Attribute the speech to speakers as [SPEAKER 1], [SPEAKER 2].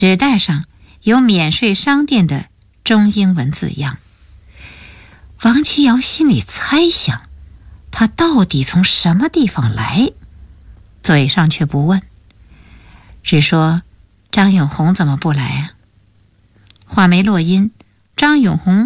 [SPEAKER 1] 纸袋上有免税商店的中英文字样。王琦瑶心里猜想，他到底从什么地方来，嘴上却不问，只说张永红怎么不来啊？话没落音，张永红